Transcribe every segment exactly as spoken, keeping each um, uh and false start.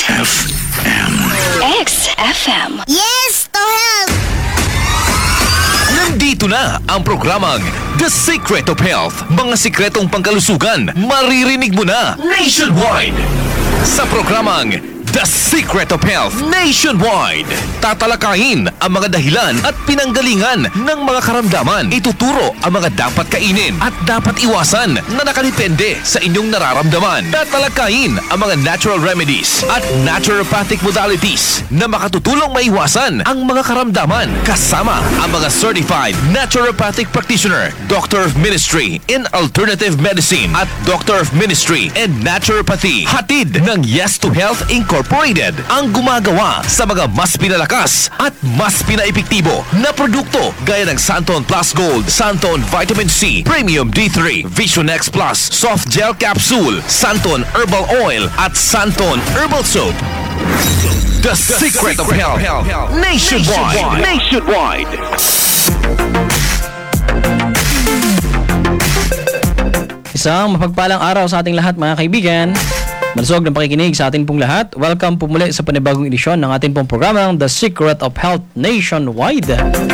F M. X F M. Yes, to help! Nandito na ang programang The Secret of Health. Mga sikretong pangkalusugan, maririnig mo na nationwide. Sa programang The Secret of Health Nationwide, tatalakayin ang mga dahilan at pinanggalingan ng mga karamdaman. Ituturo ang mga dapat kainin at dapat iwasan na nakadepende sa inyong nararamdaman. Tatalakayin ang mga natural remedies at naturopathic modalities na makatutulong maiwasan ang mga karamdaman. Kasama ang mga certified naturopathic practitioner, Doctor of Ministry in Alternative Medicine at Doctor of Ministry in Naturopathy. Hatid ng Yes to Health Incorporated ang gumagawa sa mga mas pinalakas at mas pinaepektibo na produkto gaya ng Santon Plus Gold, Santon Vitamin C, Premium D three, Vision X Plus, Soft Gel Capsule, Santon Herbal Oil at Santon Herbal Soap. The, The Secret, Secret of Health, Health. Nationwide. Nationwide. Isang mapagpalang araw sa ating lahat, mga kaibigan. Malusog ng pakikinig sa atin pong lahat. Welcome po muli sa panibagong edisyon ng ating pong programang The Secret of Health Nationwide.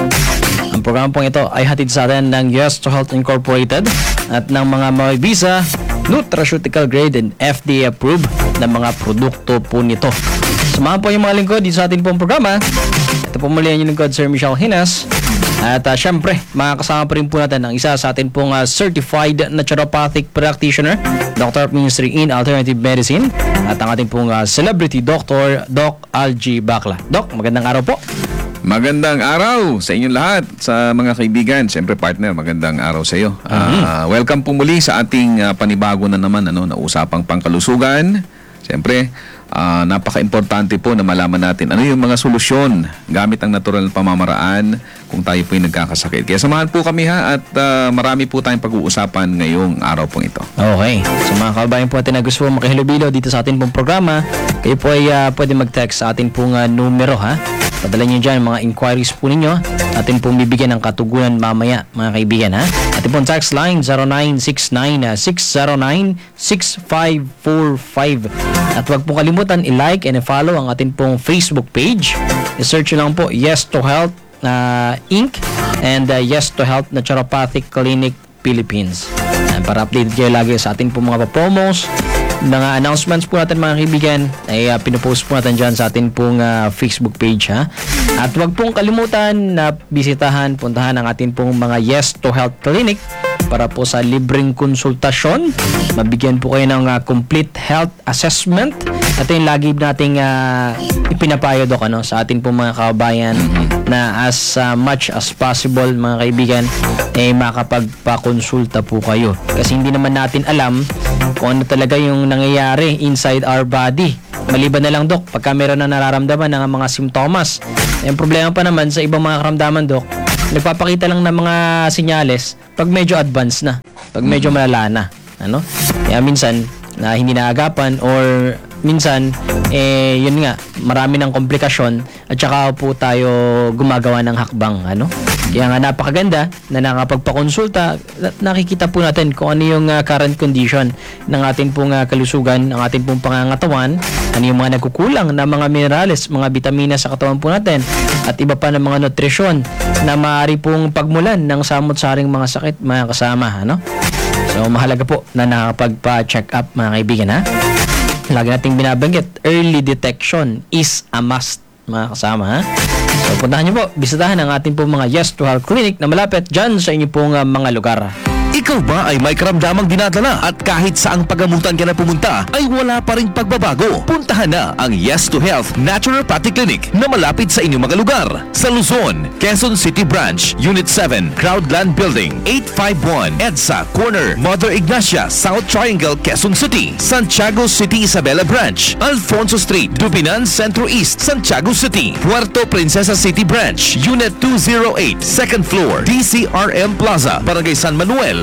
Ang programa pong ito ay hatid sa atin ng Yes to Health Incorporated at ng mga may visa, nutraceutical grade and F D A approved na mga produkto po nito. Samahan po yung mga lingkod dito sa ating pong programa. Ito po muli ang lingkod, Sir Michelle Hinas. At uh, syempre, makakasama pa rin po natin ang isa sa atin pong uh, certified naturopathic practitioner, Doctor of Ministry in Alternative Medicine, at ang ating pong uh, celebrity doctor, Doc Algie Bacla. Doc, magandang araw po. Magandang araw sa inyong lahat, sa mga kaibigan. Siyempre partner, magandang araw sa iyo. Mm-hmm. Uh, welcome po muli sa ating uh, panibago na naman ano, na usapang pangkalusugan. Siyempre, uh, napaka-importante po na malaman natin ano yung mga solusyon gamit ang natural na pamamaraan kung tayo po yung nagkakasakit. Kaya samahan po kami ha at uh, marami po tayong pag-uusapan ngayong araw pong ito. Okay. So mga kabayan po natin na gusto po makihilubilo dito sa ating pong programa, kayo po ay uh, pwede mag-text sa ating pong uh, numero ha. Padala nyo dyan mga inquiries po ninyo. Atin pong bibigyan ng katugunan mamaya, mga kaibigan ha. Atin pong text line zero nine six nine six zero nine six five four five. At huwag pong kalimutan i-like and i-follow ang atin pong Facebook page. I-search nyo lang po Yes to Health uh, Incorporated and uh, Yes to Health Naturopathic Clinic Philippines. And para updated kayo lagi sa atin pong mga promos, mga announcements po natin, mga kaibigan, ay uh, pinupost po natin dyan sa atin pong uh, Facebook page ha. At huwag pong kalimutan na bisitahan, puntahan ang atin pong mga Yes to Health Clinic para po sa libreng konsultasyon. Mabigyan po kayo ng uh, complete health assessment. Ito yung lagi nating uh, ipinapayo Dok, ano, sa atin pong mga kababayan na as uh, much as possible, mga kaibigan, eh makapagpakonsulta po kayo. Kasi hindi naman natin alam kung ano talaga yung nangyayari inside our body. Maliban na lang Dok, pagka meron na nararamdaman ng mga simptomas. Yung problema pa naman sa ibang mga karamdaman Dok, nagpapakita lang ng mga senyales pag medyo advanced na, pag medyo malala na, ano? Kaya minsan na hindi naagapan or minsan eh yun nga, marami ng komplikasyon at saka po tayo gumagawa ng hakbang, ano? Kaya nga napakaganda na nakapagpakonsulta at nakikita po natin kung ano yung uh, current condition ng ating pong uh, kalusugan, ng ating pong pangangatawan, ano yung mga nagkukulang na mga minerales, mga bitamina sa katawan po natin, at iba pa ng mga nutrisyon na maaari pong pagmulan ng samot-saring mga sakit, mga kasama, ano? So mahalaga po na nakapagpa-check up, mga kaibigan ha. Lagi nating binabanggit, early detection is a must, mga kasama ha. So puntahan niyo po, bisitahan ang ating pong mga Yes to Health Clinic na malapit dyan sa inyo pong uh, mga lugar. Ikaw ba ay may karamdamang dinadala at kahit saang pagamutan ka na pumunta ay wala pa ring pagbabago? Puntahan na ang Yes to Health Naturopathic Clinic na malapit sa inyong mga lugar. Sa Luzon, Quezon City Branch, Unit seven, Crowdland Building, eight five one, EDSA Corner, Mother Ignacia, South Triangle, Quezon City. Santiago City Isabela Branch, Alfonso Street, Dubinan Centro East, Santiago City. Puerto Princesa City Branch, Unit two oh eight, second floor, D C R M Plaza, Barangay San Manuel,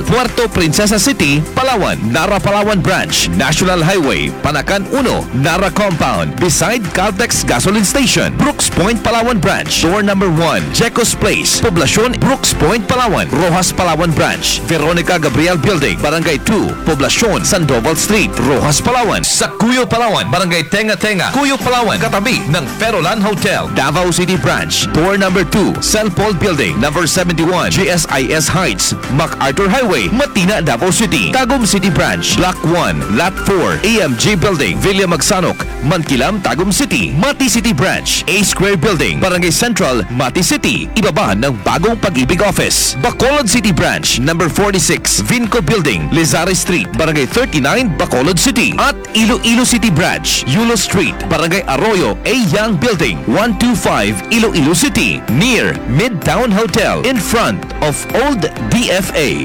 Rizal, Puerto Princesa City, Palawan, Nara Palawan Branch, National Highway, Panacan one, Nara Compound, beside Caltex Gasoline Station, Brooks Point, Palawan Branch, door number one, Jecos Place, Poblacion, Brooks Point, Palawan, Rojas Palawan Branch, Veronica Gabriel Building, Barangay two, Poblacion, Sandoval Street, Rojas Palawan, sa Cuyo Palawan, Barangay Tenga Tenga, Cuyo Palawan, katabi ng Ferolan Hotel, Davao City Branch, door number two, Celpol Building, number seventy-one, G S I S Heights, MacArthur Highway, Matina, Davao City, Tagum City Branch, Block one, Lot four, A M G Building, Villa Magsanok, Mankilam, Tagum City, Mati City Branch, A Square Building, Barangay Central, Mati City, ibaba ng Bagong Pag-ibig Office, Bacolod City Branch, number forty-six, Vinco Building, Lizari Street, Barangay thirty-nine, Bacolod City, at Iloilo City Branch, Yulo Street, Barangay Arroyo, A Young Building, one twenty-five, Iloilo City, near Midtown Hotel, in front of Old D F A.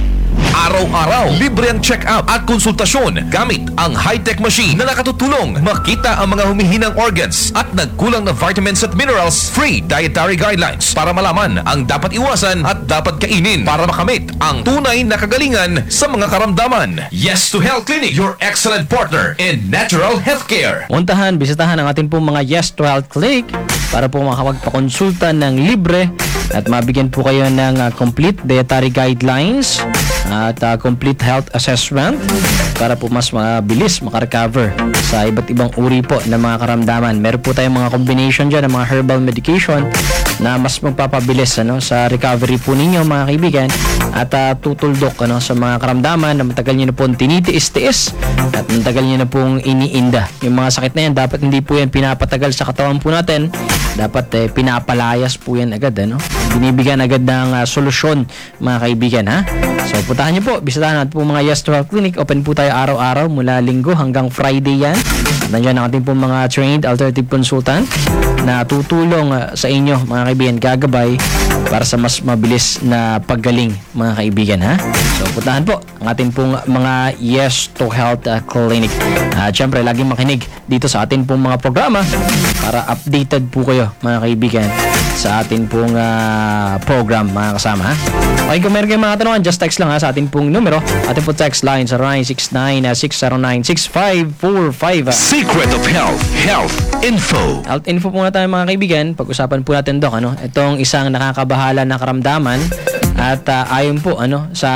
Araw-araw, libre ang check-up at konsultasyon gamit ang high-tech machine na nakatutulong makita ang mga humihinang organs at nagkulang na vitamins at minerals. Free dietary guidelines para malaman ang dapat iwasan at dapat kainin para makamit ang tunay na kagalingan sa mga karamdaman. Yes to Health Clinic, your excellent partner in natural healthcare. Puntahan, bisitahan ang ating pong mga Yes to Health Clinic para po makapagpakonsulta ng libre at mabigyan po kayo ng uh, complete dietary guidelines at uh, complete health assessment para po mas mabilis makarecover sa iba't ibang uri po ng mga karamdaman. Meron po tayong mga combination dyan ng mga herbal medication na mas magpapabilis ano, sa recovery po ninyo mga kaibigan at uh, tutuldok ano, sa mga karamdaman na matagal nyo na pong tinitiis-tiis at matagal nyo na pong iniinda. Yung mga sakit na yan, dapat hindi po yan pinapatagal sa katawan po natin. Dapat eh, pinapalayas po yan agad. Ano? Binibigyan agad ng uh, solusyon mga kaibigan. Ha? So puntahan nyo po, bisitahan natin po mga Yes to Health Clinic. Open po tayo araw-araw mula Linggo hanggang Friday yan. At nandiyan ang ating po mga trained alternative consultant na tutulong uh, sa inyo mga kaibigan, gagabay para sa mas mabilis na paggaling mga kaibigan. Ha? So puntahan po ang ating pong mga Yes to Health uh, Clinic. At uh, syempre laging makinig dito sa ating pong mga programa para updated po kayo mga kaibigan sa ating pong uh, program mga kasama. Ha? Okay, kung meron kayong mga tanungan, just text lang ha, sa ating pong numero. Ating po text line sa nine six nine, six zero nine, six five four five. Secret of Health, Health Info. Health info po na tayo mga kaibigan. Pag-usapan po natin Dok, ano, itong isang nakakabahala na karamdaman at uh, ayon po ano sa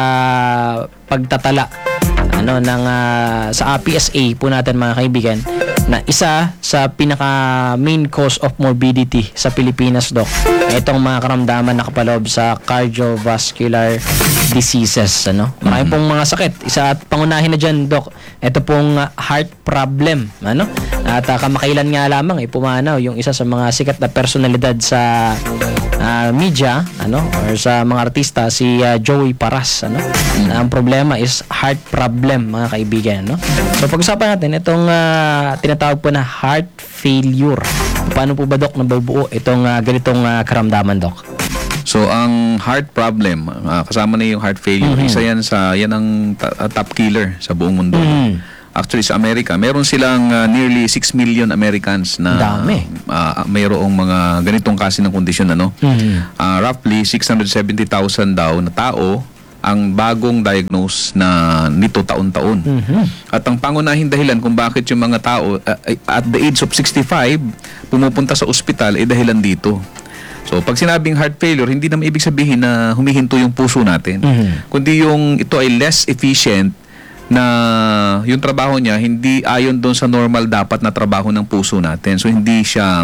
pagtatala ano ng uh, sa P S A po natin mga kaibigan na isa sa pinaka main cause of morbidity sa Pilipinas Dok. Itong mga karamdaman na kapaloob sa cardiovascular diseases ano. Marami pong mga sakit. Isa at pangunahin na diyan Dok. Ito pong uh, heart problem ano. At uh, kamakailan nga lamang eh, pumanaw yung isa sa mga sikat na personalidad sa uh, media ano or sa mga artista si uh, Joey Paras ano. Mm. Ang problema is heart problem mga kaibigan no. So pag-usapan natin itong uh, tinatawag po na heart failure. Paano po ba Dok nabubuo itong uh, ganitong uh, karamdaman Dok? So ang heart problem, uh, kasama na yung heart failure, mm-hmm. isa yan sa yan ang ta- top killer sa buong mundo. Mm-hmm. Actually sa Amerika, meron silang uh, nearly six million Americans na dami. Uh, mayroong mga ganitong klase ng kondisyon ano. Mm-hmm. Uh, roughly six hundred seventy thousand daw na tao ang bagong diagnose na nito taon-taon. Mm-hmm. At ang pangunahing dahilan kung bakit yung mga tao uh, at the age of sixty-five pumupunta sa ospital ay eh, dahilan dito. So pag sinabing heart failure, hindi naman ibig sabihin na humihinto yung puso natin. Mm-hmm. Kundi yung ito ay less efficient na yung trabaho niya hindi ayon doon sa normal dapat na trabaho ng puso natin. So hindi siya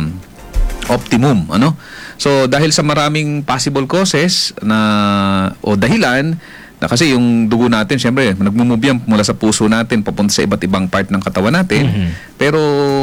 optimum, ano? So dahil sa maraming possible causes na o dahilan na kasi yung dugo natin syempre nagmo-move yan mula sa puso natin papunta sa iba't ibang part ng katawan natin. Mm-hmm. Pero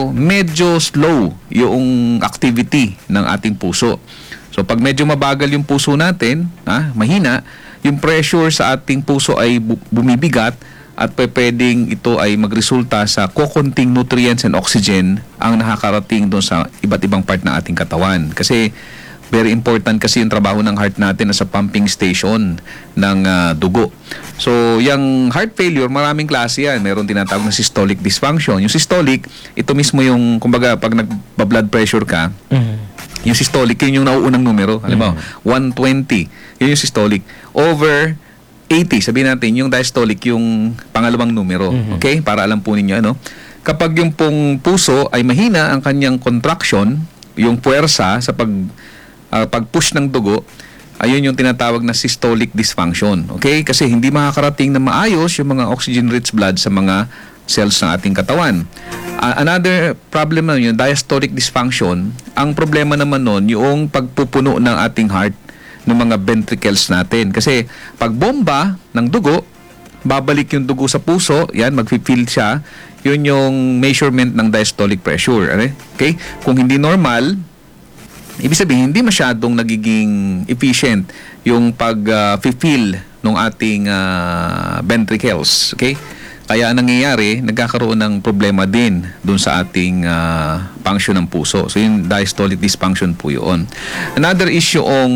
medyo slow yung activity ng ating puso. So pag medyo mabagal yung puso natin, ah, mahina, yung pressure sa ating puso ay bu- bumibigat at pwedeng ito ay magresulta sa kokonting nutrients and oxygen ang nakakarating doon sa iba't ibang part ng ating katawan. Kasi very important kasi yung trabaho ng heart natin na sa pumping station ng uh, dugo. So, yung heart failure, maraming klase yan. Meron tinatawag na systolic dysfunction. Yung systolic, ito mismo yung, kumbaga, pag nag-blood pressure ka, mm-hmm. yung systolic, yun yung nauunang numero. Alam mo, mm-hmm. one twenty. Yun yung systolic. Over eighty, sabihin natin, yung diastolic, yung pangalawang numero. Okay? Para alam po ninyo, ano? Kapag yung pong puso ay mahina ang kanyang contraction, yung puwersa sa pag, uh, pag-push ng dugo, ayun yung tinatawag na systolic dysfunction. Okay? Kasi hindi makakarating na maayos yung mga oxygen-rich blood sa mga cells ng ating katawan. Uh, another problem na yun, diastolic dysfunction, ang problema naman nun, yung pagpupuno ng ating heart ng mga ventricles natin. Kasi pag bomba ng dugo, babalik yung dugo sa puso, yan, mag-feel siya, yun yung measurement ng diastolic pressure. Okay? Kung hindi normal, ibig sabihin, hindi masyadong nagiging efficient yung pag-feel uh, ng ating uh, ventricles. Okay? Kaya ang nangyayari, nagkakaroon ng problema din dun sa ating uh, function ng puso. So, yung diastolic dysfunction po yun. Another issue ang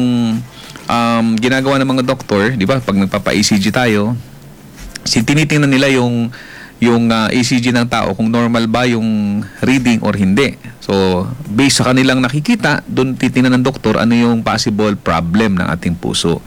um, ginagawa ng mga doktor, di ba, pag nagpapa-E C G tayo, si tinitingnan nila yung yung uh, E C G ng tao kung normal ba yung reading or hindi. So, based sa kanilang nakikita, doon titingnan ng doktor ano yung possible problem ng ating puso.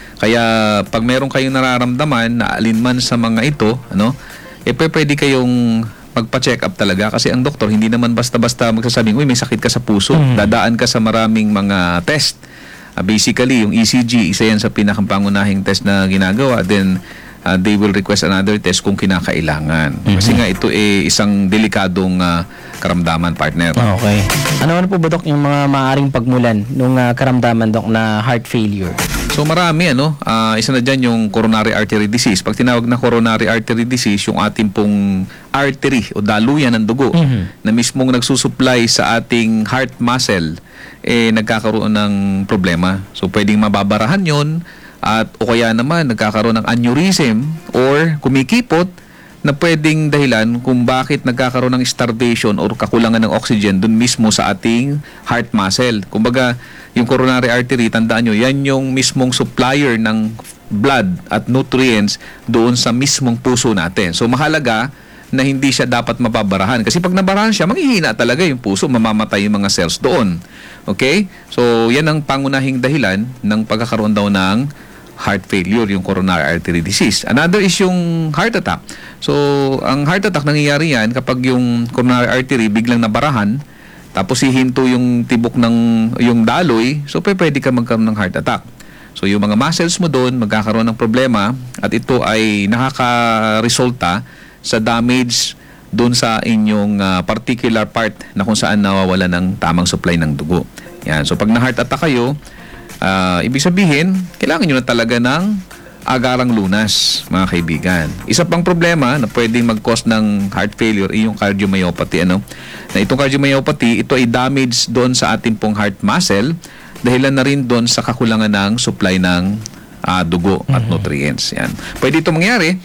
Kaya pag meron kayong nararamdaman na alinman sa mga ito, ano, eh pwede kayong magpa-check up talaga kasi ang doktor hindi naman basta-basta magsasabing, uy, may sakit ka sa puso. Mm-hmm. Dadaan ka sa maraming mga test. Uh, basically, yung E C G, isa yan sa pinakapangunahing test na ginagawa. Then, uh, they will request another test kung kinakailangan. Mm-hmm. Kasi nga ito eh isang delikadong uh, karamdaman, partner. Okay. Ano ano po ba, Dok, yung mga maaaring pagmulan ng uh, karamdaman, Dok, na heart failure? So marami, ano, uh, isa na dyan yung coronary artery disease. Pag tinawag na coronary artery disease, yung ating pong artery o daluyan ng dugo mm-hmm. na mismong nagsusupply sa ating heart muscle, eh nagkakaroon ng problema. So pwedeng mababarahan yon at o kaya naman nagkakaroon ng aneurysm or kumikipot na pwedeng dahilan kung bakit nagkakaroon ng starvation or kakulangan ng oxygen dun mismo sa ating heart muscle. Kumbaga, yung coronary artery, tandaan nyo, yan yung mismong supplier ng blood at nutrients doon sa mismong puso natin. So, mahalaga na hindi siya dapat mababarahan. Kasi pag nabarahan siya, manghihina talaga yung puso, mamamatay yung mga cells doon. Okay? So, yan ang pangunahing dahilan ng pagkakaroon daw ng heart failure, yung coronary artery disease. Another is yung heart attack. So, ang heart attack nangyayari yan kapag yung coronary artery biglang nabarahan, tapos hihinto yung tibok ng yung daloy, so pwede ka magkaroon ng heart attack. So, yung mga muscles mo doon magkakaroon ng problema at ito ay nakaka-resulta sa damage doon sa inyong uh, particular part na kung saan nawawala ng tamang supply ng dugo. Yan. So, pag na-heart attack kayo, Uh, ibig sabihin, kailangan nyo na talaga ng agarang lunas, mga kaibigan. Isa pang problema na pwedeng mag-cause ng heart failure ay yung cardiomyopathy. Ano? Na itong cardiomyopathy, ito ay damage doon sa ating pong heart muscle, dahilan na rin doon sa kakulangan ng supply ng uh, dugo at nutrients. Yan. Pwede ito mangyari,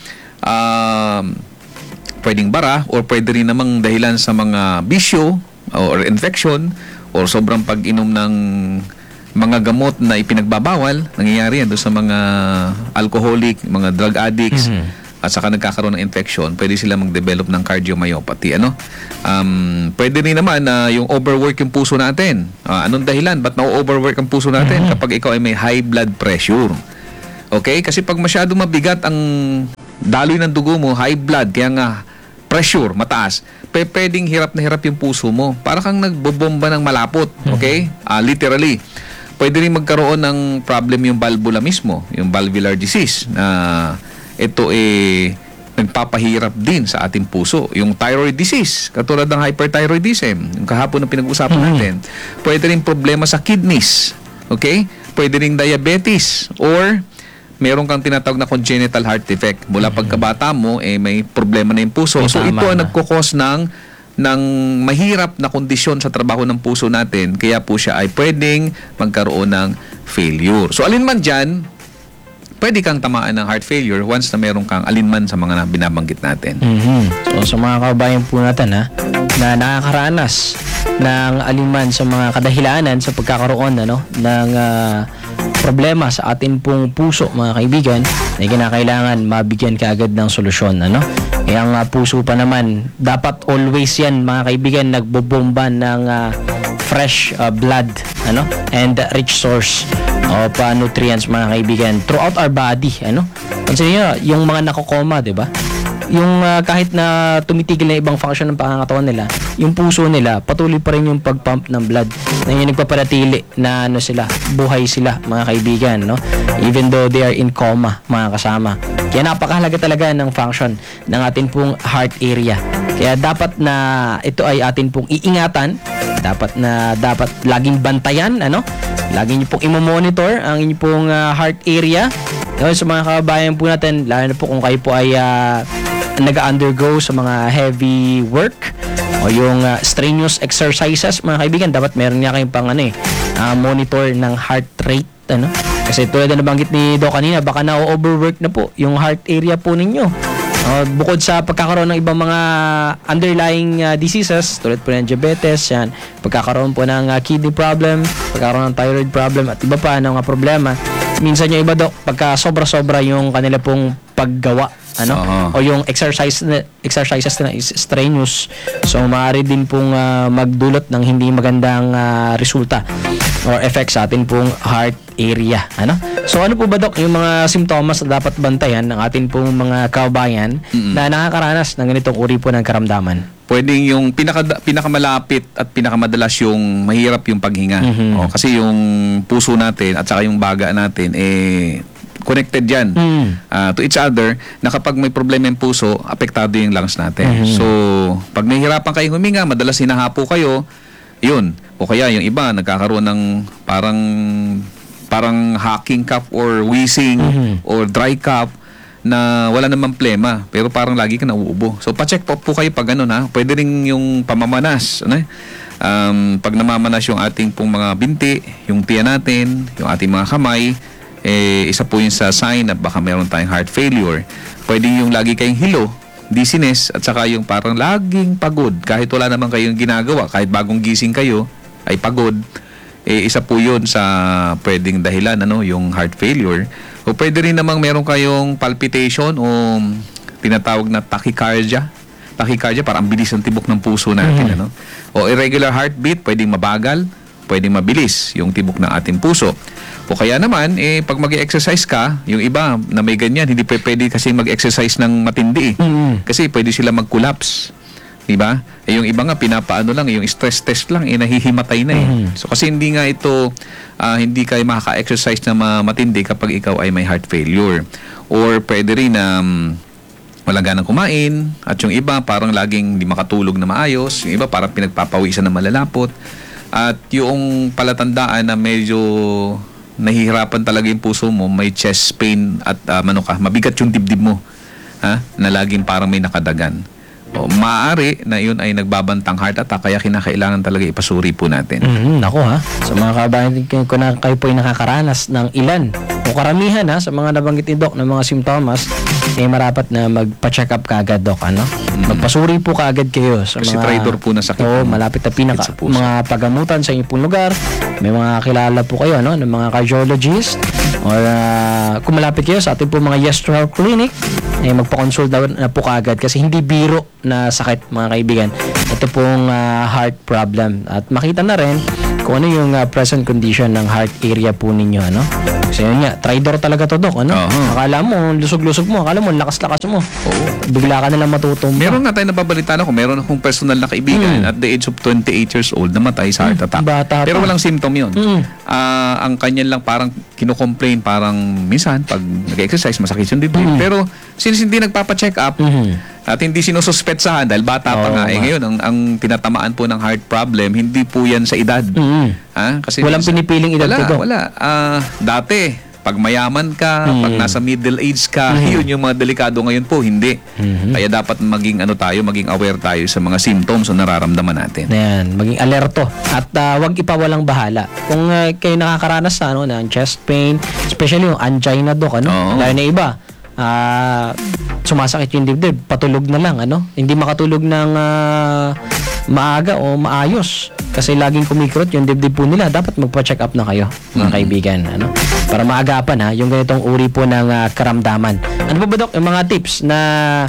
uh, pwedeng bara or pwede rin namang dahilan sa mga bisyo or infection or sobrang pag-inom ng mga gamot na ipinagbabawal, nangyayari yan doon sa mga alcoholic, mga drug addicts, mm-hmm. at saka nagkakaroon ng infection, pwede sila mag-develop ng cardiomyopathy. Ano? Um, pwede rin naman na uh, yung overwork yung puso natin. Uh, anong dahilan? Ba't na-overwork ang puso natin? Mm-hmm. Kapag ikaw ay may high blood pressure. Okay? Kasi pag masyado mabigat ang daloy ng dugo mo, high blood, kaya nga pressure, mataas, p- pwedeng hirap na hirap yung puso mo. Para kang nagbobomba ng malapot. Okay? Uh, literally. Pwede rin magkaroon ng problem yung valvula mismo, yung valvular disease, na ito eh nagpapahirap din sa ating puso. Yung thyroid disease, katulad ng hyperthyroidism, yung kahapon na pinag-usapan mm-hmm. natin. Pwede rin problema sa kidneys, okay? Pwede rin diabetes, or meron kang tinatawag na congenital heart defect. Mula mm-hmm. pagkabata mo, eh may problema na yung puso. May so ito ang nagkukos ng ng mahirap na kondisyon sa trabaho ng puso natin, kaya po siya ay pwedeng magkaroon ng failure. So, alinman dyan, pwede kang tamaan ng heart failure once na meron kang alinman sa mga binabanggit natin. Mm-hmm. So, sa mga kababayan po natin, ha, na nakakaranas ng alinman sa mga kadahilanan sa pagkakaroon ano, ng uh, problema sa atin pong puso, mga kaibigan, na kinakailangan mabigyan kaagad ng solusyon. Ano? Kaya ang uh, puso pa naman, dapat always yan, mga kaibigan, nagbobomba ng uh, fresh uh, blood, ano, and uh, rich source of uh, nutrients, mga kaibigan, throughout our body, ano. Pansin niyo, yung mga nakokoma, 'di ba? Yung uh, kahit na tumitigil na ibang function ng pangangatawan nila, yung puso nila patuloy pa rin yung pagpump ng blood. Na yung nagpapanatili na ano sila, buhay sila, mga kaibigan, no? Even though they are in coma, mga kasama. Kaya napakahalaga talaga ng function ng atin pong heart area. Kaya dapat na ito ay atin pong iingatan, dapat na dapat laging bantayan, ano? Lagi niyo pong i-monitor ang inyong pong uh, heart area. So, sa mga kababayan po natin, lalo na po kung kayo po ay uh, nag-undergo sa mga heavy work o yung uh, strenuous exercises, mga kaibigan, dapat meron nga kayong pang ano eh, uh, monitor ng heart rate, ano? Kasi tulad na nabanggit ni Doc kanina, baka na-overwork na po yung heart area po ninyo. Uh, bukod sa pagkakaroon ng ibang mga underlying uh, diseases, tulad po ng diabetes, yan, pagkakaroon po ng uh, kidney problem, pagkakaroon ng thyroid problem, at iba pa ng mga problema. Minsan yung iba, Doc, pagka sobra-sobra yung kanila pong paggawa, ano, Uh-huh. o yung exercise na, exercises na is strenuous, so maaari din pong uh, magdulot ng hindi magandang uh, resulta or effect sa atin pong heart area, ano. So ano po ba, Doc, yung mga simptomas na dapat bantayan ng atin pong mga kababayan mm-hmm. na nakakaranas ng ganitong uri po ng karamdaman? Pwedeng yung pinaka, pinakamalapit at pinakamadalas yung mahirap yung paghinga. Mm-hmm. O, kasi yung puso natin at saka yung baga natin, eh, connected yan Mm. uh, to each other, na kapag may problema yung puso, apektado yung lungs natin. Mm-hmm. So, pag nahihirapan kayong huminga, madalas hinahapo kayo, yun. O kaya yung iba, nagkakaroon ng parang parang hacking cough or wheezing Mm-hmm. or dry cough na wala namang plema, pero parang lagi ka nauubo. So, pa-check po, po kayo pag ano na, pwede rin yung pamamanas, ano eh? Um, pag namamanas yung ating pong mga binti, yung tiyan natin, yung ating mga kamay, eh, isa po yun sa sign na baka meron tayong heart failure. Pwede yung lagi kayong hilo, dizziness, at saka yung parang laging pagod. Kahit wala naman kayong ginagawa, kahit bagong gising kayo, ay pagod. Eh, isa po yun sa pwedeng dahilan, ano, yung heart failure. O pwede rin namang meron kayong palpitation o tinatawag na tachycardia. Tachycardia, parang ang bilis ng tibok ng puso natin. Mm-hmm. Ano? O irregular heartbeat, pwedeng mabagal, pwedeng mabilis yung tibok ng ating puso. O kaya naman, eh, pag mag-exercise ka, yung iba na may ganyan, hindi pwede kasi mag-exercise ng matindi. Mm-hmm. Kasi pwede sila mag-collapse. Diba? Eh, yung iba nga, pinapaano lang, yung stress test lang, eh, nahihimatay na eh. Mm-hmm. So, kasi hindi nga ito, uh, hindi kayo makaka-exercise na ma- matindi kapag ikaw ay may heart failure. Or pwede rin na um, wala ganang kumain, at yung iba parang laging hindi makatulog na maayos, yung iba parang pinagpapawisan na malalapot, at yung palatandaan na medyo nahihirapan talaga yung puso mo, may chest pain at uh, ano ka, mabigat yung dibdib mo, ha? Na laging parang may nakadagan. O, maaari na yun ay nagbabantang heart attack, kaya kinakailangan talaga ipasuri po natin. Mm-hmm. Nako ha, sa mga kabayan, kung na, kayo po ay nakakaranas ng ilan o karamihan ha, sa mga nabanggit ni Doc ng mga simptomas, eh marapat na magpa-check up kaagad, Doc, ano? Mm-hmm. Magpasuri po kaagad kayo sa Kasi mga traitor po na sakit. Oo, malapit na pinaka Sakit sa puso. mga pagamutan sa inyong pong lugar. May mga kilala po kayo, no, ng mga cardiologist, or uh, kung malapit kayo sa ating po mga Yes to Health Clinic, eh magpa-consult daw na po kaagad kasi hindi biro na sakit, mga kaibigan. Ito pong uh, heart problem, at makita na rin kung ano yung uh, present condition ng heart area po ninyo, ano? Kasi yun nga, traidor talaga to, Doc, ano? Uh-huh. Akala mo, lusog-lusog mo, akala mo, lakas-lakas mo. Oo. Bigla ka nalang matutumba. Meron nga tayo nababalitaan ako, meron akong personal na kaibigan at the age of twenty-eight years old, namatay sa heart attack. Bata Pero pa. walang symptom yun. Mm. Ah, ang kanyan lang parang kino-complain, parang minsan pag nag-exercise masakit yung dibdib. Pero since hindi nagpapa-check up Mhm. at hindi sinususpetsahan dahil bata pa Oo nga, eh nga. ngayon ang, ang tinatamaan po ng heart problem, hindi po yan sa edad. Mhm. Ha? Kasi Walang minsan- pinipiling edad, Wala, Doc. wala. Ah, dati, pag mayaman ka, Mm. pag nasa middle age ka, yun yung mga delikado. Ngayon po, hindi. Mhm. Kaya dapat maging ano tayo, maging aware tayo sa mga symptoms o nararamdaman natin. Ayan, maging alerto at uh, wag ipawalang bahala. Kung uh, kayo nakakaranas sa ano ng chest pain, especially yung angina, Doc, ano? Oo. Lalo na iba, ah, sumasakit yung dibdib, patulog na lang, ano? Hindi makatulog ng ah, maaga o maayos kasi laging kumikrot yung dibdib po nila. Dapat magpa-check up na kayo, mga kaibigan, ano? Para maagapan ha yung ganitong uri po ng ah, karamdaman. Ano pa ba, Doc, yung mga tips na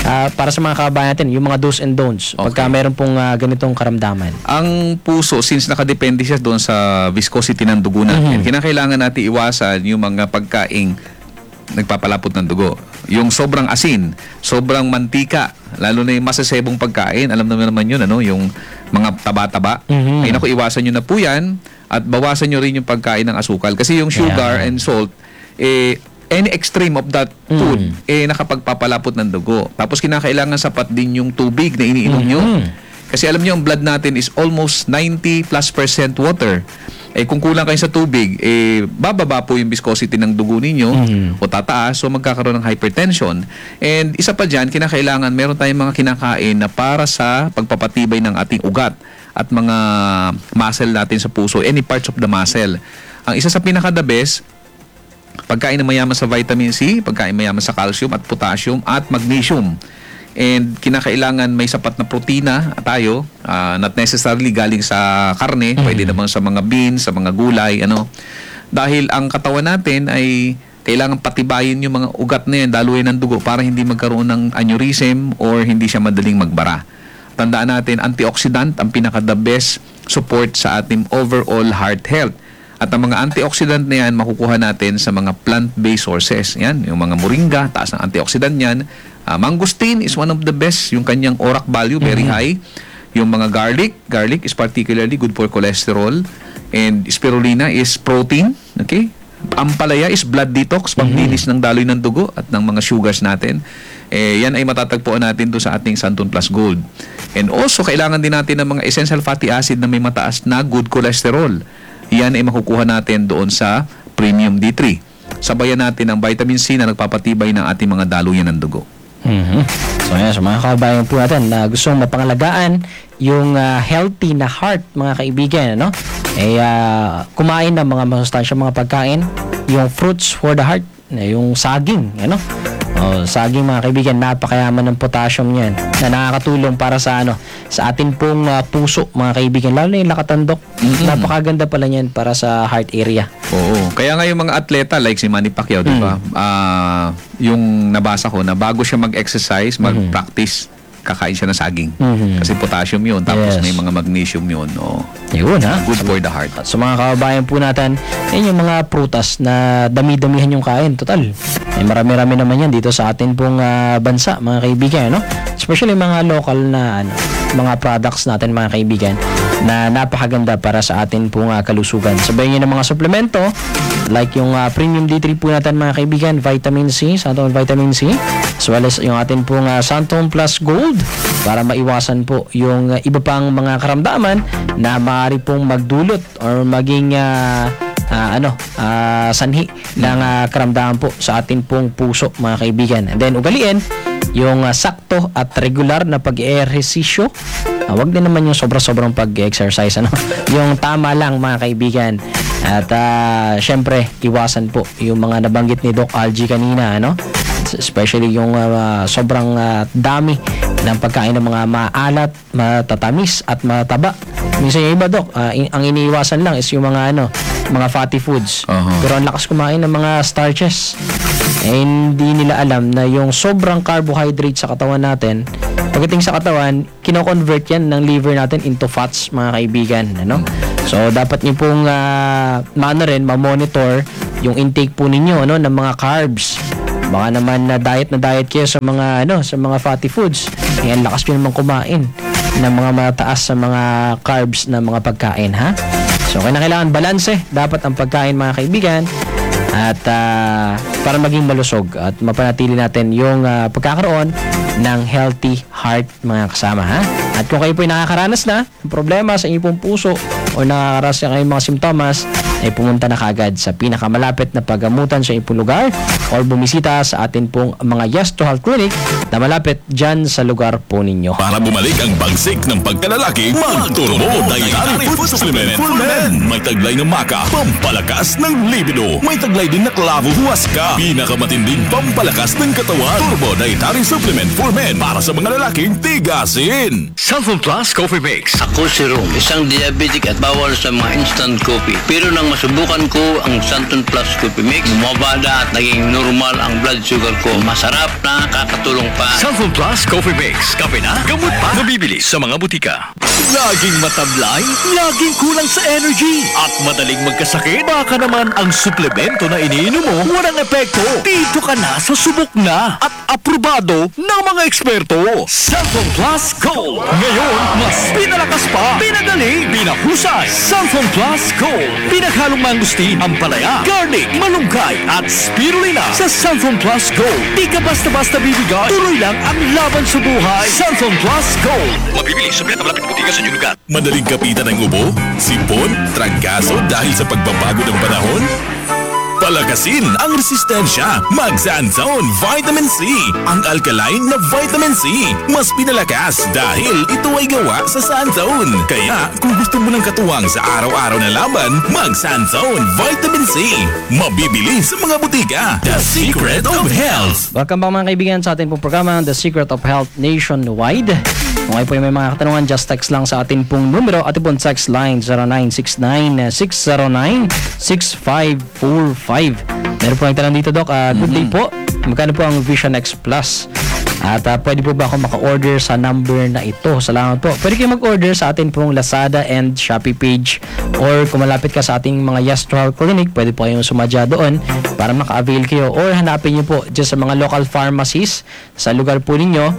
ah, para sa mga kababayan natin, yung mga do's and don'ts pagka meron pong ah, ganitong karamdaman. Ang puso, since nakadepende siya doon sa viscosity ng dugo natin, kinakailangan natin iwasan yung mga pagkaing nagpapalapot ng dugo. Yung sobrang asin, sobrang mantika, lalo na yung masasebong pagkain, alam naman naman yun, ano, yung mga taba-taba. Mhm. Ay naku, iwasan nyo na po yan at bawasan nyo rin yung pagkain ng asukal. Kasi yung sugar Yeah. and salt, eh, any extreme of that food, Mm. eh, nakapagpapalapot ng dugo. Tapos kinakailangan sapat din yung tubig na iniinom nyo. Mhm. Kasi alam nyo, ang blood natin is almost ninety plus percent water. Eh kung kulang kayo sa tubig, eh bababa po yung viscosity ng dugo ninyo Mhm. o tataas, so magkakaroon ng hypertension. And isa pa dyan, kinakailangan meron tayong mga kinakain na para sa pagpapatibay ng ating ugat at mga muscle natin sa puso, any parts of the muscle. Ang isa sa pinaka-the best, pagkain na mayaman sa vitamin C, pagkain mayaman sa calcium at potassium at magnesium. And kinakailangan may sapat na protina tayo, ah, not necessarily galing sa karne, pwede naman sa mga beans, sa mga gulay, ano. Dahil ang katawan natin ay kailangan patibayin yung mga ugat na yan, daluyan ng dugo para hindi magkaroon ng aneurysm or hindi siya madaling magbara. Tandaan natin, antioxidant ang pinaka-the best support sa ating overall heart health. At ang mga antioxidant na yan, makukuha natin sa mga plant-based sources. Yan, yung mga moringa, taas ng antioxidant yan. Uh, mangosteen is one of the best. Yung kanyang O R A C value, very high. Yung mga garlic, garlic is particularly good for cholesterol. And spirulina is protein. Okay? Ampalaya is blood detox, paglinis ng daloy ng dugo at ng mga sugars natin. Eh, yan ay matatagpuan natin doon sa ating Santon Plus Gold. And also, kailangan din natin ng mga essential fatty acid na may mataas na good cholesterol. Yan ay makukuha natin doon sa Premium D three. Sabayan natin ang vitamin C na nagpapatibay ng ating mga daluyan ng dugo. Mhm. So yan, sa mga kababayan po natin na gustong mapangalagaan yung ah, healthy na heart, mga kaibigan, ano? Eh, ah, kumain ng mga masustansyang mga pagkain, yung fruits for the heart, eh, yung saging, ano? Oh, saging, mga kaibigan, napakayaman ng potassium yan na nakakatulong para sa ano, sa atin pong ah, puso, mga kaibigan, lalo na yung lakatandok. Napakaganda pala niyan para sa heart area. Oo. Kaya nga yung mga atleta like si Manny Pacquiao, di ba? Ah, yung nabasa ko na bago siya mag-exercise, mag-practice, kakain siya ng saging. Mhm. Kasi potassium yun, tapos Yes. may mga magnesium yun. Oh. Yun, ha? Good for the heart. At sa mga kababayan po natin, yan yung mga prutas na dami-damihan yung kain. Total, eh, marami-rami naman yan dito sa atin pong ah, bansa, mga kaibigan, no? Especially mga local na ano, mga products natin, mga kaibigan, na napakaganda para sa atin pong ah, kalusugan. Sabayin nyo ng mga suplemento, like yung ah, Premium D three po natin, mga kaibigan, vitamin C, Santon Vitamin C, as well as yung atin pong ah, Santon Plus Gold, para maiwasan po yung ah, iba pang mga karamdaman na maaari pong magdulot or maging ah, ah, ano, ah, sanhi ng ah, karamdaman po sa ating pong puso, mga kaibigan. And then ugaliin, yung uh, sakto at regular na pag-ehersisyo. Uh, wag din naman yung sobra-sobrang pag-exercise, ano? Yung tama lang, mga kaibigan. At uh, syempre, iwasan po yung mga nabanggit ni Doc Algie kanina, ano? Especially yung uh, sobrang uh, dami ng pagkain ng mga maalat, matatamis at mataba. Minsan yung iba, Doc, uh, in- ang iniiwasan lang is yung mga ano, mga fatty foods. Uh-huh. Pero ang lakas kumain ng mga starches. Eh, hindi nila alam na yung sobrang carbohydrate sa katawan natin, pagdating sa katawan, kino-convert yan ng liver natin into fats, mga kaibigan, ano? So, dapat niyo pong uh, maano rin, ma-monitor yung intake po ninyo, ano, ng mga carbs. Baka naman na diet na diet kayo sa mga ano, sa mga fatty foods. Eh, ang lakas niyo naman kumain ng mga mataas sa mga carbs na mga pagkain, ha? So, kailangan balanse dapat ang pagkain, mga kaibigan. At uh, para maging malusog at mapanatili natin yung uh, pagkakaroon ng healthy heart, mga kasama, ha? At kung kayo po ay nakakaranas na ng problema sa inyong pong puso o nakakaranas na kayong mga simptomas, ay pumunta na kagad sa pinakamalapit na paggamutan sa inyong lugar or bumisita sa atin pong mga Yes to Health Clinic na malapit dyan sa lugar po ninyo. Para bumalik ang bagsik ng pagkalalaki, magturbo Dietary Food Supplement for Men. May taglay ng maka, pampalakas ng libido. May taglay din na klavo huwaska, pinakamatinding pampalakas ng katawan. Turbo Dietary Supplement for Men para sa mga lalaking tigasin. Santon Plus Coffee Mix. Ako si Rom, isang diabetic at bawal sa mga instant coffee. Pero nang masubukan ko ang Santon Plus Coffee Mix, bumaba na at naging normal ang blood sugar ko. Masarap na, kakatulong pa. Santon Plus Coffee Mix. Kape na, gamot pa. Mabibili sa mga butika. Laging matablay, laging kulang sa energy, at madaling magkasakit. Baka naman ang suplemento na iniinom mo walang epekto. Dito ka na sa subok na at aprobado ng mga eksperto. Santon Plus Gold. Ngayon, mas pinalakas pa, pinagaling, pinahusay. Santon Plus Gold. Pinaghalong mangustin, ampalaya, garlic, malunggay, at spirulina sa Santon Plus Gold. Di ka basta-basta bibigay. Tuloy lang ang laban sa buhay. Santon Plus Gold. Mabibili sa pinakamalapit butika sa inyong lugar. Madaling kapitan ng ubo, sipon, trangkaso dahil sa pagbabago ng panahon? Palakasin ang resistensya. Mag-Sanzone Vitamin C. Ang alkaline na vitamin C. Mas pinalakas dahil ito ay gawa sa Sanzone. Kaya kung gusto mo ng katuwang sa araw-araw na laban, mag-Sanzone Vitamin C. Mabibili sa mga butika. The Secret of Health. Welcome back mga kaibigan sa ating pong programa, The Secret of Health Nationwide. Kung kayo po may mga katanungan, just text lang sa ating pong numero at pong text line zero nine six nine, six zero nine, six five four five. Meron po ang tanong dito, Doc. Uh, good day po. Magkano po ang Vision X Plus? At uh, pwede po ba ako maka-order sa number na ito? Salamat po. Pwede kayo mag-order sa ating pong Lazada and Shopee page, or kung malapit ka sa ating mga Yes to Health Clinic, pwede po kayong sumadya doon para maka-avail kayo, or hanapin nyo po dyan sa mga local pharmacies sa lugar po ninyo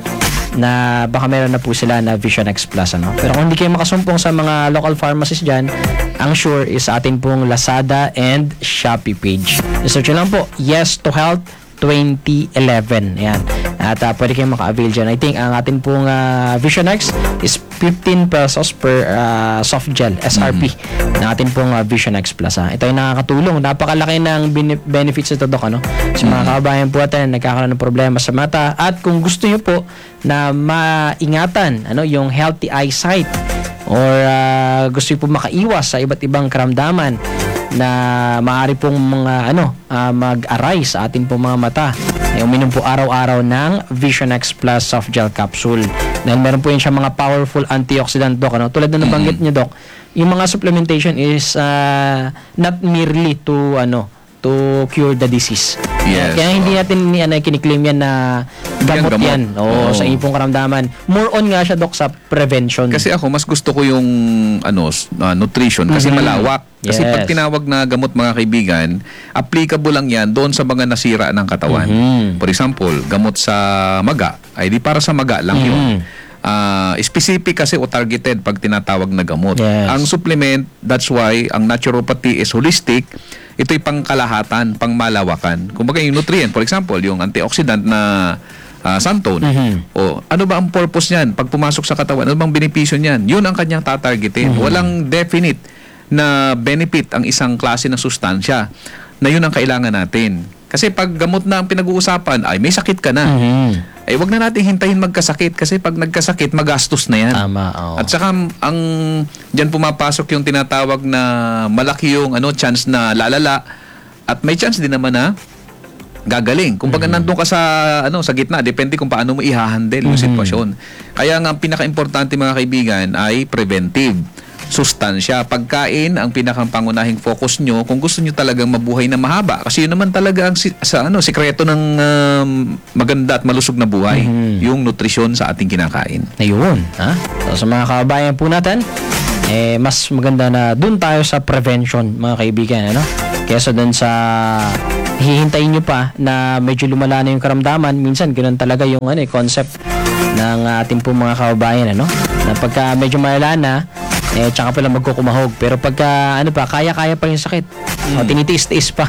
na baka meron na po sila na Vision X Plus, ano? Pero kung hindi kayo makasumpong sa mga local pharmacies dyan, ang sure is atin pong Lazada and Shopee page. Search lang po, Yes to Health twenty eleven. Ayan. At uh, pwede kayong maka-avail dyan. I think ang atin pong uh, Vision X is fifteen pesos per uh, soft gel, S R P, mm-hmm. na atin pong uh, Vision X Plus. Ha. Ito ay nakakatulong. Napakalaki ng bin- benefits ito, Dok. Ano? So, mga kababayan po natin, nagkakaroon ng problema sa mata. At kung gusto nyo po na maingatan ano, yung healthy eyesight, or uh, gusto nyo po makaiwas sa iba't ibang karamdaman na maaari pong mga ano uh, mag-arise sa atin pong mga mata, ay uminom po araw-araw ng Vision X Plus soft gel capsule. Dahil meron po yun siya mga powerful antioxidant, Doc. Ano? Tulad na nabanggit niyo, Doc, yung mga supplementation is uh, not merely to ano to cure the disease. Yes. Kaya hindi natin ni ano kiniklaim yan na gamot, gamot. yan o Oo. sa ipong karamdaman. More on nga siya, Doc, sa prevention. Kasi ako, mas gusto ko yung ano, uh, nutrition kasi Mhm. malawak. Kasi Yes. pag tinawag na gamot, mga kaibigan, applicable lang yan doon sa mga nasira ng katawan. Mhm. For example, gamot sa maga, ay di para sa maga lang yun. Mhm. Uh, specific kasi o targeted pag tinatawag na gamot. Yes. Ang supplement, that's why ang naturopathy is holistic. Ito'y pangkalahatan, pangmalawakan. Kumbaga yung nutrient, for example, yung antioxidant na uh, Santone. Mhm. O ano ba ang purpose niyan? Pag pumasok sa katawan, ano bang benepisyo niyan? Yun ang kanyang tatargetin. Mhm. Walang definite na benefit ang isang klase ng sustansya na yun ang kailangan natin. Kasi pag gamot na ang pinag-uusapan, ay may sakit ka na. Mhm. Eh, wag na natin hintayin magkasakit kasi pag nagkasakit, magastos na yan. Tama, oo. At saka ang diyan pumapasok yung tinatawag na malaki yung ano chance na lalala, at may chance din naman na gagaling. Kung baga Mhm. nandun ka sa ano sa gitna, depende kung paano mo i-handle yung Mhm. sitwasyon. Kaya nga ang pinaka-importante, mga kaibigan, ay preventive. Sustansya, pagkain ang pinakang pangunahing focus nyo kung gusto nyo talagang mabuhay na mahaba. Kasi yun naman talaga ang si- sa ano sikreto ng um, maganda at malusog na buhay, Mhm. yung nutrisyon sa ating kinakain. Ayun, ha? So, sa mga kababayan po natin, eh, mas maganda na dun tayo sa prevention, mga kaibigan, ano? Kesa dun sa hihintayin nyo pa na medyo lumala na yung karamdaman. Minsan, ganun talaga yung ano, eh, concept ng ating po mga kababayan, ano? Na pagka medyo malala na, eh, tsaka pala magkukumahog. Pero pagka, ano pa, kaya-kaya pa yung sakit. O, tinitiis-tiis pa.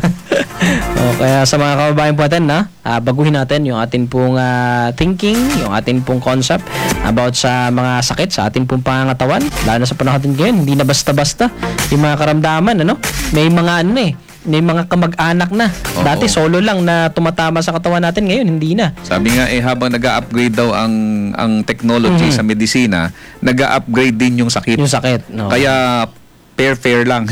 O, kaya sa mga kababayan po natin, na, ah, baguhin natin yung ating pong ah, thinking, yung ating pong concept about sa mga sakit, sa ating pong pangangatawan. Lalo na sa panahon natin ngayon, hindi na basta-basta yung mga karamdaman, ano? May mga ano eh, may mga kamag-anak na. Oo. Dati solo lang na tumatama sa katawan natin, ngayon hindi na. Sabi nga eh habang nag-upgrade daw ang ang technology Mhm. sa medisina, nag-upgrade din yung sakit. Yung sakit, no? Kaya fair fair lang.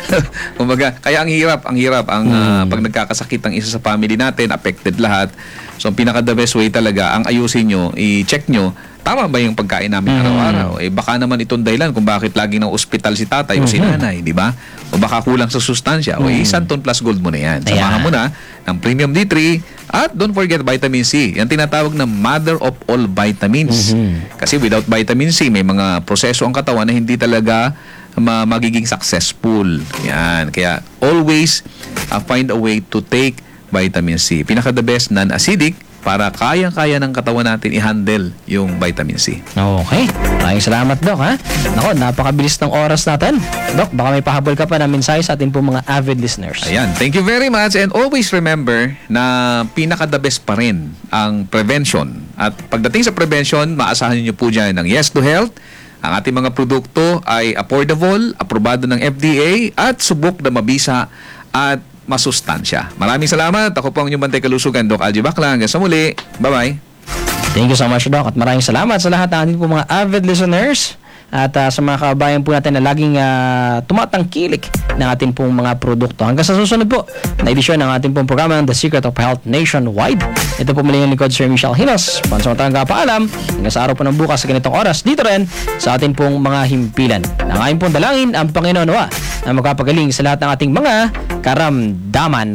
Kumbaga, kaya ang hirap, ang hirap ang ah, Mm. pag nagkakasakit ang isa sa family natin, affected lahat. So, ang pinaka-the best way talaga, ang ayusin nyo, i-check nyo, tama ba yung pagkain namin araw-araw? Eh, baka naman itong dahilan kung bakit lagi ng ospital si tatay o si nanay, di ba? O baka kulang sa sustansya. O, eh, Santon Plus Gold mo na yan. Samahan mo na ng Premium D three at don't forget vitamin C. Yan tinatawag na mother of all vitamins. Kasi without vitamin C, may mga proseso ang katawan na hindi talaga ma- magiging successful. Yan. Kaya always uh, find a way to take vitamin C. Pinaka-the best, non-acidic, para kayang-kaya ng katawan natin i-handle yung vitamin C. Okay. Maraming salamat, Doc, ha? Nako, napakabilis ng oras natin. Doc, baka may pahabol ka pa na mensahe sa ating po mga avid listeners. Ayan. Thank you very much. And always remember na pinaka-the best pa rin ang prevention. At pagdating sa prevention, maasahan niyo po dyan ng Yes to Health. Ang ating mga produkto ay affordable, aprobado ng F D A, at subok na mabisa at masustansya. Maraming salamat. Ako po ang inyong bantay kalusugan, Doc Algie Bacla. Hanggang sa muli. Bye-bye. Thank you so much, Doc. At maraming salamat sa lahat ng ating po mga avid listeners at uh, sa mga kabayan po natin na laging uh, tumatangkilik ng ating pong mga produkto. Hanggang sa susunod po na edisyon ng ating pong programa The Secret of Health Nationwide. Ito po muli ang likod, Sir Michelle Hinos. Pansamantalang kapaalam. Hanggang sa araw po ng bukas sa ganitong oras dito rin sa ating pong mga himpilan. Nangayon pong dalangin ang Panginoon Nawa na magpapagaling sa lahat ng ating mga karamdaman.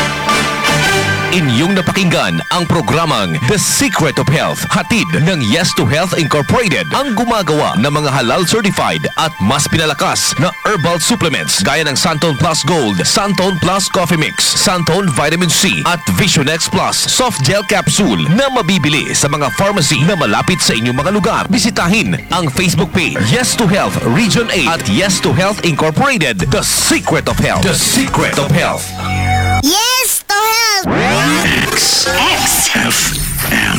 Inyong napakinggan ang programang The Secret of Health, hatid ng Yes to Health Incorporated, ang gumagawa ng mga halal certified at mas pinalakas na herbal supplements gaya ng Santon Plus Gold, Santon Plus Coffee Mix, Santon Vitamin C at Vision X Plus Soft Gel Capsule na mabibili sa mga pharmacy na malapit sa inyong mga lugar. Bisitahin ang Facebook page Yes to Health Region eight at Yes to Health Incorporated, The Secret of Health. The Secret of Health. Yes to help! X F M.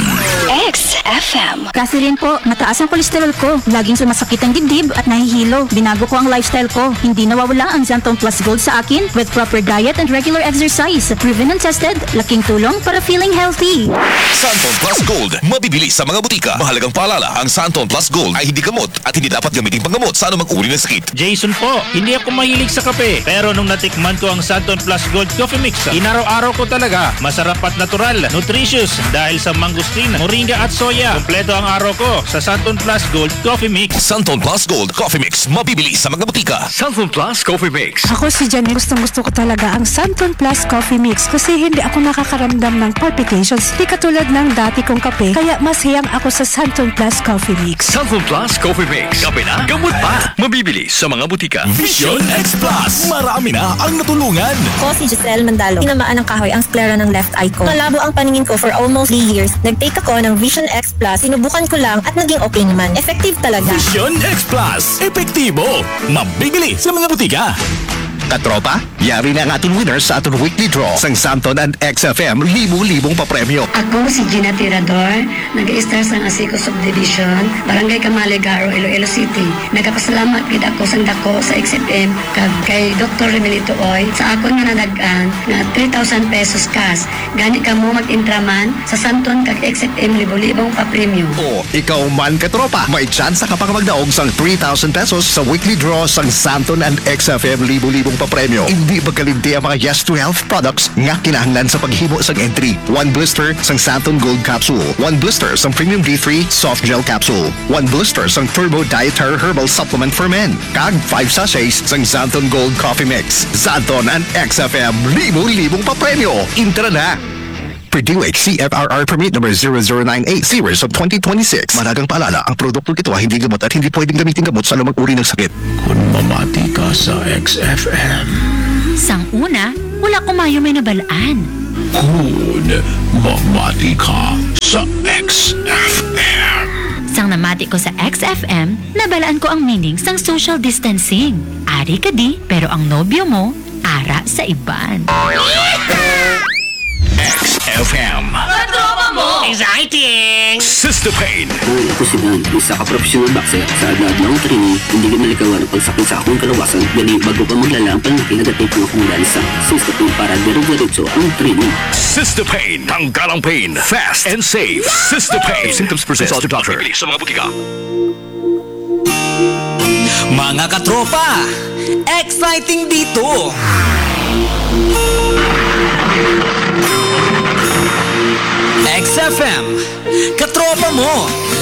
X F M. Kasi rin po, mataas ang kolesterol ko. Laging sumasakit ang dibdib at nahihilo. Binago ko ang lifestyle ko. Hindi nawawala ang Santon Plus Gold sa akin with proper diet and regular exercise. Proven and tested, laking tulong para feeling healthy. Santon Plus Gold, mabibili sa mga butika. Mahalagang paalala, ang Santon Plus Gold ay hindi gamot at hindi dapat gamitin panggamot sa anumang uri ng sakit. Jason po, hindi ako mahilig sa kape. Pero nung natikman ko ang Santon Plus Gold Coffee Mix, inaraw-araw ko talaga. Masarap at natural, nutritious dahil sa mangustin, moringa at soya. Kompleto ang araw ko sa Santon Plus Gold Coffee Mix. Santon Plus Gold Coffee Mix, mabibili sa mga butika. Santon Plus Coffee Mix. Ako si Jan, gustong gusto ko talaga ang Santon Plus Coffee Mix kasi hindi ako nakakaramdam ng palpitations. Hindi katulad ng dati kong kape, kaya mas hiyang ako sa Santon Plus Coffee Mix. Santon Plus Coffee Mix. Kape na, gamot pa. Mabibili sa mga butika. Vision X Plus. Marami na ang natulungan. Ako si Giselle Mandalo. Tinamaan ng kahoy ang sclera ng left eye ko. Malabo ang paningin ko for almost three years. Nag-take ako ng Vision X Plus. Sinubukan ko lang at naging okay naman. Effective talaga. Vision X Plus. Epektibo. Mabibili sa mga butika. Katropa, yari na ang aton winners sa aton weekly draw sang Santon and X F M, libo-libong papremyo. Ako si Gina Tirador, nag-i-star sa Asico Subdivision, Barangay Camaligaro, Iloilo City. Nagapasalamat gid ako sang dako sa X F M kag kay Doctor Remilito Oy sa akon nga nadagan nga three thousand pesos cash. Gani kamo mag-intraman sa Santon kag X F M, libo-libong papremyo. O, ikaw man katropa, may tsansa ka pa magdaog sang three thousand pesos sa weekly draw sang Santon and X F M, libo-libong papremyo. Hindi magkalinti ang mga Yes to Health products nga kinahanglan sa paghimo sang entry. One blister sang Santon Gold Capsule, one blister sang Premium D three Soft Gel Capsule, one blister sang Turbo Dietary Herbal Supplement for Men, kag five sachets sang Santon Gold Coffee Mix. Santon and X F M, libo-libong papremyo. Intra na! Purdue H C F R R Permit number zero zero nine eight series of twenty twenty-six. Mahalagang paalala, ang produkto ito ay hindi gamot at hindi pwedeng gamitin gamot sa anumang uri ng sakit. Kung mamati ka sa X F M. Sang una, wala ko mayo may nabalaan. Kung mamati ka sa X F M. Sang namati ko sa X F M, nabalaan ko ang meaning sang social distancing. Ari ka di, pero ang nobyo mo, ara sa iban. X F M. Katropa mo! Exciting! Sister Pain. Kung ako si Dan, isa ka professional boxer sa agad ng training, hindi ka malikawan ang pagsakit sa akong kalawasan, gani bago pa maglala ang panakilagatay ko akong dansa. Sister Pain para dero-derecho ang training. Sister Pain. Tanggalang pain. Fast and safe. Sister Pain. Symptoms present. Consult your doctor. Sa mga butika. Mga katropa, exciting dito! X F M. Katropa mo.